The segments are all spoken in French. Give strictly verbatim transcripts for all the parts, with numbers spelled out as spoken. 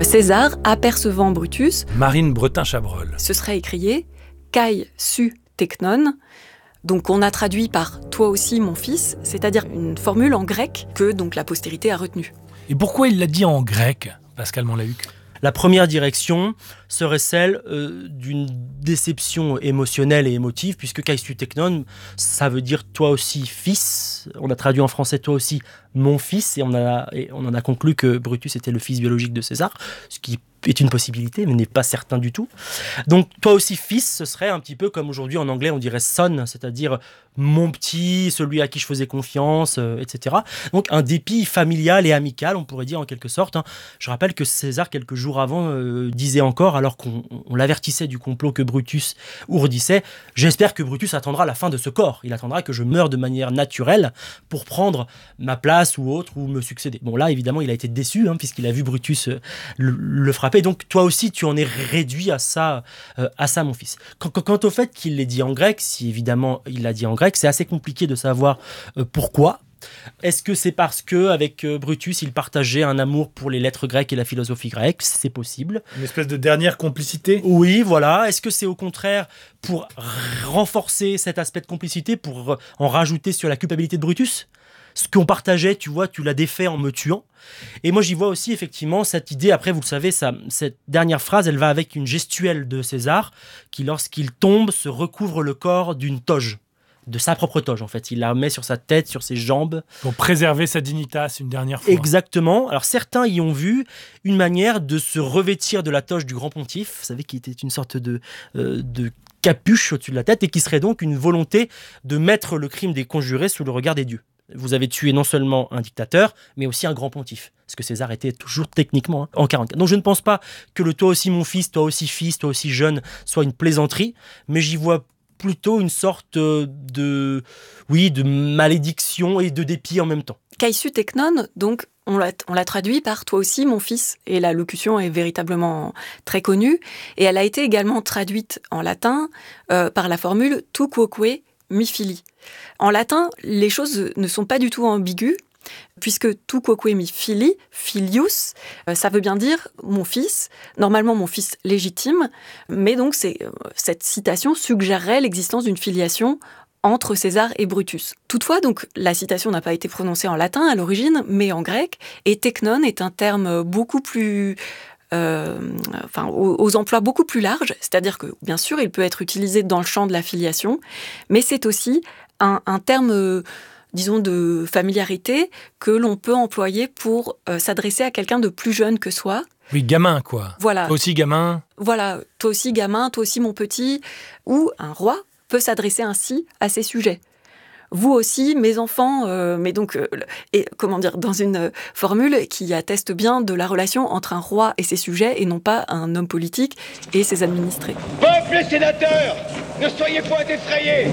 César, apercevant Brutus, Marine Bretin-Chabrol, se serait écrié « Kai su teknon », donc on a traduit par « toi aussi mon fils », c'est-à-dire une formule en grec que donc la postérité a retenue. Et pourquoi il l'a dit en grec, Pascal Monlahuc ? La première direction serait celle euh, d'une déception émotionnelle et émotive, puisque Kai su teknon, ça veut dire toi aussi fils. On a traduit en français toi aussi mon fils, et on, a, et on en a conclu que Brutus était le fils biologique de César, ce qui est une possibilité, mais n'est pas certain du tout. Donc toi aussi fils, ce serait un petit peu comme aujourd'hui en anglais on dirait son, c'est-à-dire mon petit, celui à qui je faisais confiance, euh, et cetera. Donc un dépit familial et amical, on pourrait dire en quelque sorte. Hein. Je rappelle que César, quelques jours avant, euh, disait encore, alors qu'on on l'avertissait du complot que Brutus ourdissait, « J'espère que Brutus attendra la fin de ce corps. Il attendra que je meure de manière naturelle pour prendre ma place ou autre, ou me succéder. » Bon là, évidemment, il a été déçu, hein, puisqu'il a vu Brutus euh, le, le frapper. Donc toi aussi, tu en es réduit à ça, euh, à ça mon fils. Quant, quant au fait qu'il l'ait dit en grec, si évidemment il l'a dit en grec, c'est assez compliqué de savoir euh, pourquoi. Est-ce que c'est parce qu'avec Brutus, il partageait un amour pour les lettres grecques et la philosophie grecque ? C'est possible. Une espèce de dernière complicité ? Oui, voilà. Est-ce que c'est au contraire pour renforcer cet aspect de complicité, pour en rajouter sur la culpabilité de Brutus ? Ce qu'on partageait, tu vois, tu l'as défait en me tuant. Et moi, j'y vois aussi effectivement cette idée, après, vous le savez, ça, cette dernière phrase, elle va avec une gestuelle de César, qui, lorsqu'il tombe, se recouvre le corps d'une toge. De sa propre toge, en fait. Il la met sur sa tête, sur ses jambes. Pour préserver sa dignitas une dernière fois. Exactement. Alors, certains y ont vu une manière de se revêtir de la toge du grand pontife, vous savez, qui était une sorte de, euh, de capuche au-dessus de la tête, et qui serait donc une volonté de mettre le crime des conjurés sous le regard des dieux. Vous avez tué non seulement un dictateur, mais aussi un grand pontife. Parce que César était toujours techniquement hein, en quarante-quatre. Donc je ne pense pas que le « toi aussi mon fils, toi aussi fils, toi aussi jeune » soit une plaisanterie, mais j'y vois plutôt une sorte de, oui, de malédiction et de dépit en même temps. Kai su teknon, donc on l'a, on l'a traduit par « toi aussi mon fils » et la locution est véritablement très connue. Et elle a été également traduite en latin euh, par la formule « tu quoque mi fili ». En latin, les choses ne sont pas du tout ambiguës, puisque tu quoque mi fili, filius, euh, ça veut bien dire mon fils, normalement mon fils légitime, mais donc c'est, euh, cette citation suggérerait l'existence d'une filiation entre César et Brutus. Toutefois, donc, la citation n'a pas été prononcée en latin à l'origine, mais en grec, et teknon est un terme beaucoup plus... Euh, enfin, aux, aux emplois beaucoup plus larges, c'est-à-dire que, bien sûr, il peut être utilisé dans le champ de la filiation, mais c'est aussi un, un terme, euh, disons, de familiarité que l'on peut employer pour euh, s'adresser à quelqu'un de plus jeune que soi. Oui, gamin, quoi. Voilà. Toi aussi, gamin. Voilà, toi aussi, gamin, toi aussi, mon petit. Ou un roi peut s'adresser ainsi à ses sujets. Vous aussi, mes enfants, euh, mais donc, euh, et, comment dire, dans une euh, formule qui atteste bien de la relation entre un roi et ses sujets, et non pas un homme politique et ses administrés. Peuple et sénateurs, ne soyez point effrayés.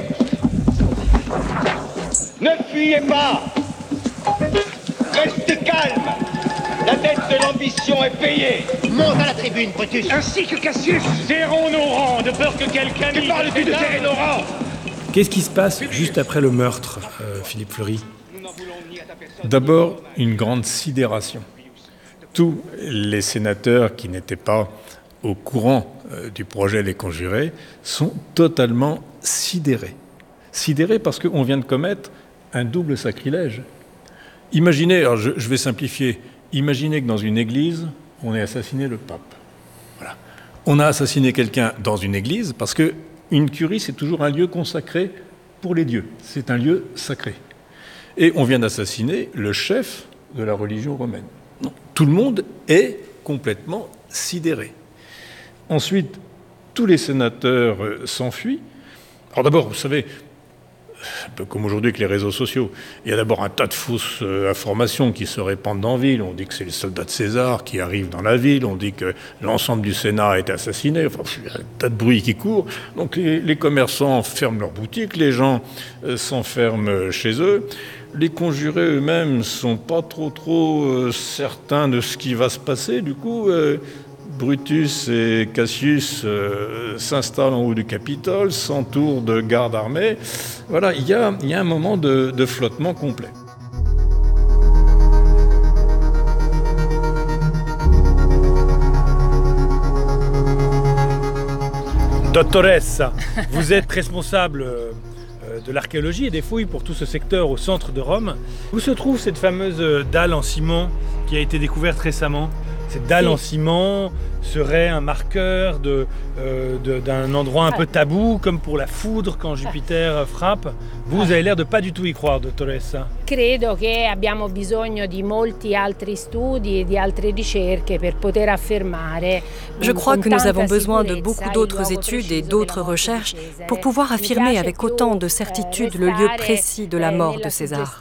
Ne fuyez pas. Restez calme. La dette de l'ambition est payée. Monte à la tribune, Brutus. Ainsi que Cassius. Serrons nos rangs, de peur que quelqu'un... Que parles-tu de serrer nos rangs ? Qu'est-ce qui se passe juste après le meurtre, euh, Philippe Fleury ? D'abord, une grande sidération. Tous les sénateurs qui n'étaient pas au courant euh, du projet Les Conjurés sont totalement sidérés. Sidérés parce qu'on vient de commettre un double sacrilège. Imaginez, alors je, je vais simplifier, imaginez que dans une église, on ait assassiné le pape. Voilà. On a assassiné quelqu'un dans une église parce que une curie, c'est toujours un lieu consacré pour les dieux. C'est un lieu sacré. Et on vient d'assassiner le chef de la religion romaine. Non. Tout le monde est complètement sidéré. Ensuite, tous les sénateurs s'enfuient. Alors d'abord, vous savez, un peu comme aujourd'hui avec les réseaux sociaux, il y a d'abord un tas de fausses euh, informations qui se répandent dans la ville. On dit que c'est les soldats de César qui arrivent dans la ville, on dit que l'ensemble du Sénat a été assassiné, enfin, il y a un tas de bruit qui court. Donc les, les commerçants ferment leurs boutiques, les gens euh, s'enferment chez eux. Les conjurés eux-mêmes ne sont pas trop trop euh, certains de ce qui va se passer. Du coup, euh, Brutus et Cassius euh, s'installent en haut du Capitole, s'entourent de gardes armés. Voilà, il y a, il y a un moment de, de flottement complet. Dottoressa, vous êtes responsable euh, de l'archéologie et des fouilles pour tout ce secteur au centre de Rome. Où se trouve cette fameuse dalle en ciment qui a été découverte récemment? Cette dalle en ciment serait un marqueur de, euh, de, d'un endroit un peu tabou, comme pour la foudre quand Jupiter frappe. Vous, vous avez l'air de pas du tout y croire, dottoressa. Credo che abbiamo bisogno di molti altri studi e di altre ricerche per poter affermare. Je crois que nous avons besoin de beaucoup d'autres études et d'autres recherches pour pouvoir affirmer avec autant de certitude le lieu précis de la mort de César.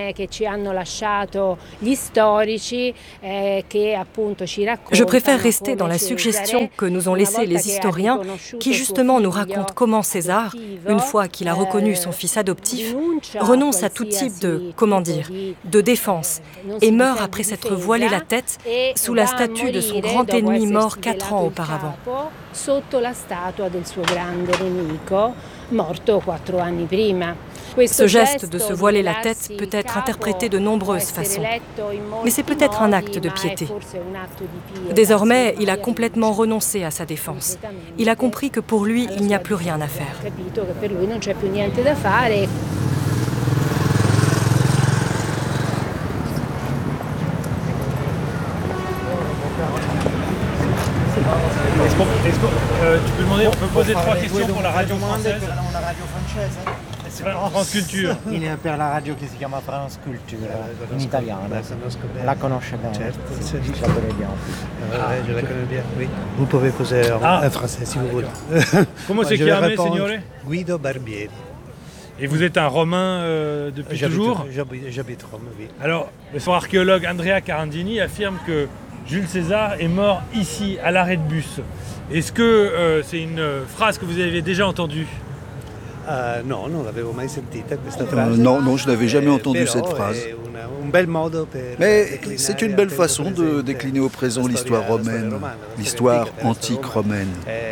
Je préfère rester dans la suggestion que nous ont laissée les historiens qui justement nous racontent comment César, une fois qu'il a reconnu son fils adoptif, renonce à tout type de, comment dire, de défense et meurt après s'être voilé la tête sous la statue de son grand ennemi mort quatre ans auparavant. Ce geste de se voiler la tête peut être interprété de nombreuses façons, mais c'est peut-être un acte de piété. Désormais, il a complètement renoncé à sa défense. Il a compris que pour lui, il n'y a plus rien à faire. Est-ce qu'on, est-ce qu'on, euh, tu peux demander, on peut poser trois questions pour la radio française? France Culture. Il est per la radio che si chiama France Culture, in italiano. La conosce bene. Je la connais bien. Ah, je la connais bien, oui. Vous pouvez poser en ah. français si vous voulez. Comment c'est chiamé, signore? Guido Barbieri. Et vous êtes un Romain euh, depuis j'habite, toujours? J'habite, j'habite Rome, oui. Alors, le son archéologue Andrea Carandini affirme que Jules César est mort ici, à l'arrêt de bus. Est-ce que euh, c'est une phrase que vous avez déjà entendue? Uh, no, non l'avevo mai sentita questa frase. Euh, non, non, je n'avais jamais entendu cette phrase. Mais c'est une belle façon de décliner au présent l'histoire romaine, l'histoire antique romaine.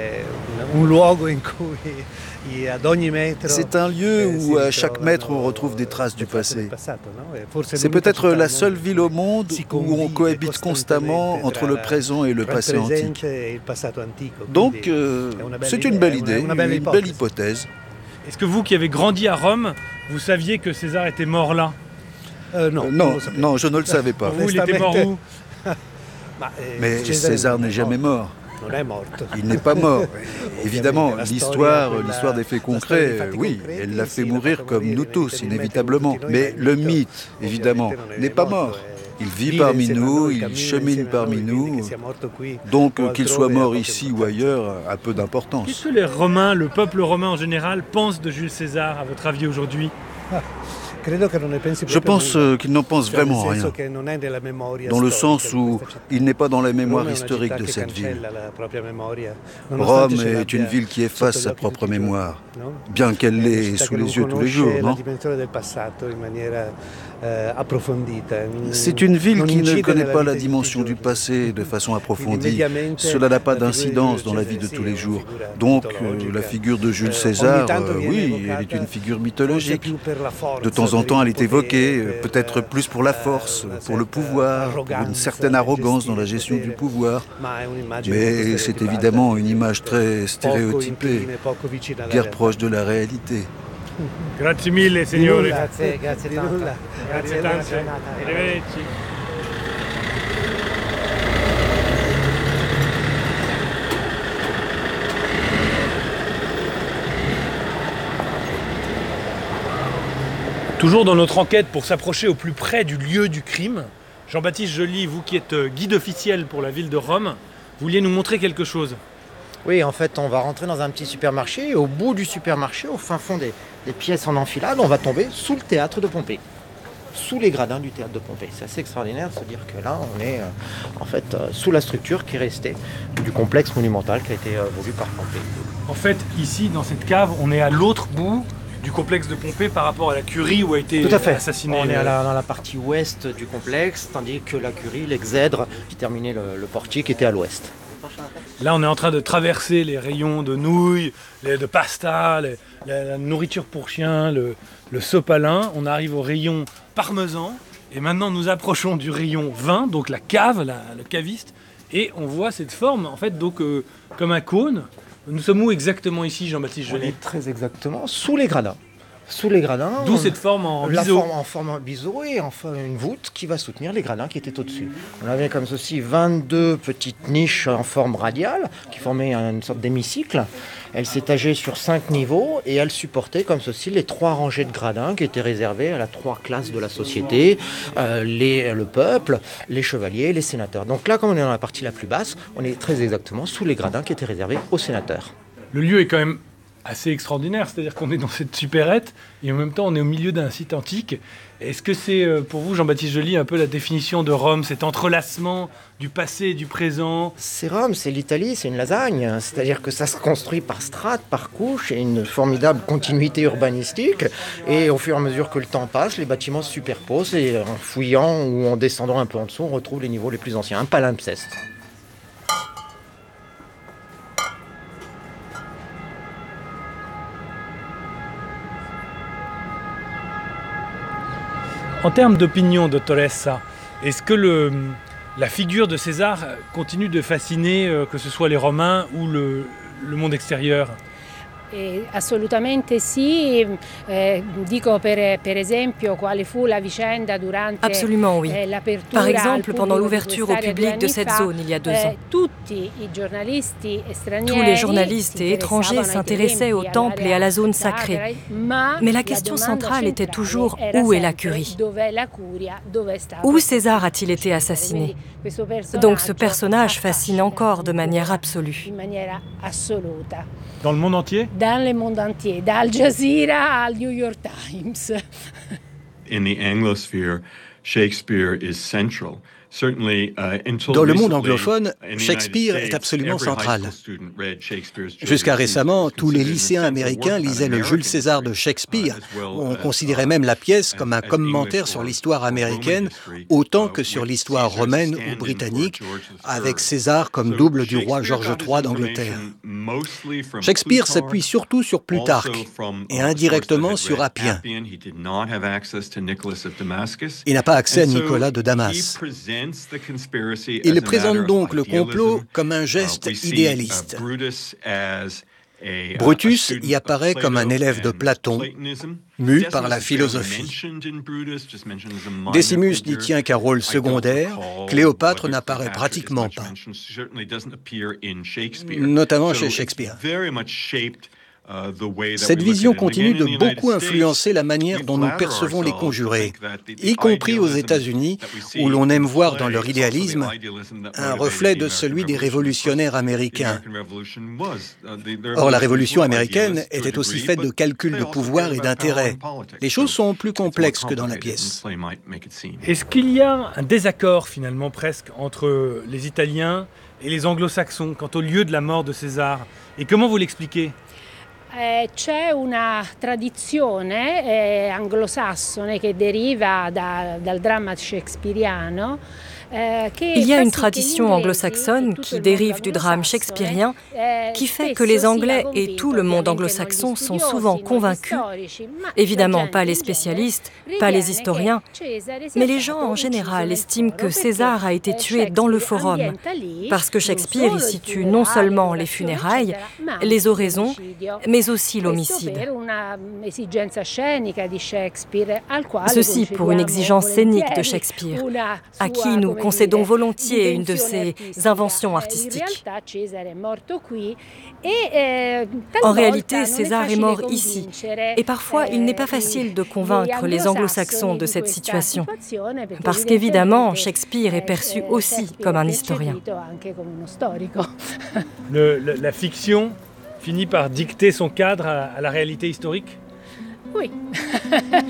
C'est un lieu où à chaque mètre on retrouve des traces du passé. C'est peut-être la seule ville au monde où on cohabite constamment entre le présent et le passé antique. Donc euh, c'est une belle idée, une belle hypothèse. Est-ce que vous qui avez grandi à Rome, vous saviez que César était mort là? euh, Non, non, non, je ne le savais pas. Vous, il était mort où? Mais César n'est jamais mort. Il n'est pas mort. Évidemment, l'histoire, l'histoire des faits concrets, oui, elle l'a fait mourir comme nous tous, inévitablement. Mais le mythe, évidemment, n'est pas mort. Il vit parmi nous, il chemine parmi nous, donc qu'il soit mort ici ou ailleurs a peu d'importance. Qu'est-ce que les Romains, le peuple romain en général, pensent de Jules César, à votre avis aujourd'hui? Je pense qu'il n'en pense vraiment rien, dans le sens où il n'est pas dans la mémoire historique de cette ville. Rome est une ville qui efface sa propre mémoire, bien qu'elle l'ait sous les yeux tous les jours, non? C'est une ville qui ne connaît pas la dimension du passé de façon approfondie. Cela n'a pas d'incidence dans la vie de tous les jours. Donc, euh, la figure de Jules César, euh, oui, elle est une figure mythologique. De temps en temps, elle est évoquée, peut-être plus pour la force, pour le pouvoir, pour une certaine arrogance dans la gestion du pouvoir. Mais c'est évidemment une image très stéréotypée, guère proche de la réalité. Grazie mille, signore. Grazie, grazie tanto. Grazie tanto. Arrivederci. Toujours dans notre enquête pour s'approcher au plus près du lieu du crime, Jean-Baptiste Joly, vous qui êtes guide officiel pour la ville de Rome, vous vouliez nous montrer quelque chose? Oui, en fait, on va rentrer dans un petit supermarché et au bout du supermarché, au fin fond des, des pièces en enfilade, on va tomber sous le théâtre de Pompée, sous les gradins du théâtre de Pompée. C'est assez extraordinaire de se dire que là, on est euh, en fait euh, sous la structure qui est restée du complexe monumental qui a été euh, voulu par Pompée. En fait, ici, dans cette cave, on est à l'autre bout du complexe de Pompée par rapport à la curie où a été Tout à fait. assassiné. On est à la, dans la partie ouest du complexe, tandis que la curie, l'exèdre, qui terminait le, le portique, était à l'ouest. Là, on est en train de traverser les rayons de nouilles, les, de pasta, les, la, la nourriture pour chiens, le, le sopalin. On arrive au rayon parmesan. Et maintenant, nous approchons du rayon vin, donc la cave, la, le caviste. et on voit cette forme, en fait, donc euh, comme un cône. Nous sommes où exactement ici, Jean-Baptiste Joly ? On est très exactement sous les gradins. Sous les gradins. D'où cette forme en la biseau. Forme en forme en biseau et enfin une voûte qui va soutenir les gradins qui étaient au-dessus. On avait comme ceci vingt-deux petites niches en forme radiale qui formaient une sorte d'hémicycle. Elle s'étageait sur cinq niveaux et elle supportait comme ceci les trois rangées de gradins qui étaient réservées à la trois classes de la société, euh, les, le peuple, les chevaliers, les sénateurs. Donc là, comme on est dans la partie la plus basse, on est très exactement sous les gradins qui étaient réservés aux sénateurs. Le lieu est quand même assez extraordinaire, c'est-à-dire qu'on est dans cette supérette et en même temps on est au milieu d'un site antique. Est-ce que c'est pour vous, Jean-Baptiste Joly, un peu la définition de Rome, cet entrelacement du passé et du présent ? C'est Rome, c'est l'Italie, c'est une lasagne, c'est-à-dire que ça se construit par strates, par couches, et une formidable continuité urbanistique, et au fur et à mesure que le temps passe, les bâtiments se superposent et en fouillant ou en descendant un peu en dessous, on retrouve les niveaux les plus anciens, un palimpseste. En termes d'opinion, Dottoressa, est-ce que le, la figure de César continue de fasciner, euh, que ce soit les Romains ou le, le monde extérieur ? Eh, assolutamente sì, eh, dico per, per esempio quale fu la vicenda durante Absolument oui. eh, l'apertura. Par exemple, al pendant pubblico l'ouverture au di quest'area public due de anni cette fa, zone il y a deux ans. eh, tutti i giornalisti stranieri Tous les journalistes et étrangers s'intéressaient au temple et à la zone sacrée. Mais la question centrale était toujours où est la curie ? Où César a-t-il été assassiné ? Donc ce personnage fascine encore de manière absolue. Dans le monde entier ? Dans le monde entier, d'Al Jazeera al New York Times. In the Anglosphere, Shakespeare is central. Dans le monde anglophone, Shakespeare est absolument central. Jusqu'à récemment, tous les lycéens américains lisaient le Jules César de Shakespeare. On considérait même la pièce comme un commentaire sur l'histoire américaine, autant que sur l'histoire romaine ou britannique, avec César comme double du roi George trois d'Angleterre. Shakespeare s'appuie surtout sur Plutarque et indirectement sur Appien. Il n'a pas accès à Nicolas de Damas. Il présente donc le complot comme un geste idéaliste. Brutus y apparaît comme un élève de Platon, mu par la philosophie. Décimus n'y tient qu'un rôle secondaire, Cléopâtre n'apparaît pratiquement pas, notamment chez Shakespeare. Cette vision continue de beaucoup influencer la manière dont nous percevons les conjurés, y compris aux États-Unis, où l'on aime voir dans leur idéalisme un reflet de celui des révolutionnaires américains. Or, la Révolution américaine était aussi faite de calculs de pouvoir et d'intérêt. Les choses sont plus complexes que dans la pièce. Est-ce qu'il y a un désaccord, finalement, presque, entre les Italiens et les Anglo-Saxons quant au lieu de la mort de César ? Et comment vous l'expliquez ? Eh, c'è una tradizione eh, anglosassone che deriva da, dal dramma shakespeariano. Il y a une tradition anglo-saxonne qui dérive du drame shakespearien qui fait que les Anglais et tout le monde anglo-saxon sont souvent convaincus, évidemment pas les spécialistes, pas les historiens, mais les gens en général estiment que César a été tué dans le forum, parce que Shakespeare y situe non seulement les funérailles, les oraisons, mais aussi l'homicide. Ceci pour une exigence scénique de Shakespeare, à qui nous concédons volontiers une de ses inventions artistiques. En réalité, César est mort ici, et parfois il n'est pas facile de convaincre les anglo-saxons de cette situation, parce qu'évidemment, Shakespeare est perçu aussi comme un historien. Le, la, la fiction finit par dicter son cadre à, à la réalité historique ? Oui.